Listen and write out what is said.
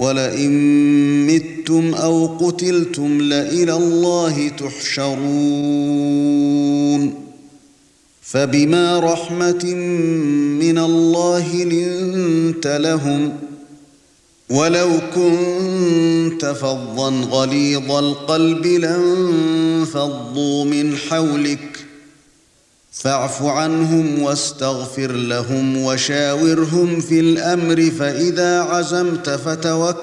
وَلَئِن مِّتُّمْ أَوْ قُتِلْتُمْ لَإِلَى اللَّهِ تُحْشَرُونَ فَبِمَا رَحْمَةٍ مِّنَ اللَّهِ لِنتَ لَهُمْ وَلَوْ كُنتَ فَظًّا غَلِيظَ الْقَلْبِ لَانفَضُّوا مِنْ حَوْلِكَ فاعف عنهم واستغفر لهم وشاورهم في الأمر فإذا عزمت فتوكل